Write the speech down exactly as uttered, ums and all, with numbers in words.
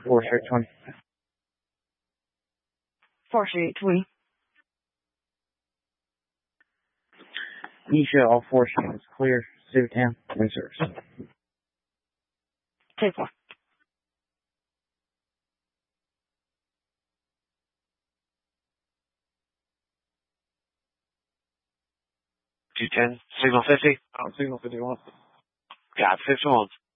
four straight twenty. four straight twenty. Nisha, all four stands clear. Civic ten, wind service. Take four. two ten, signal fifty. Oh, signal fifty-one. Got fifty-one.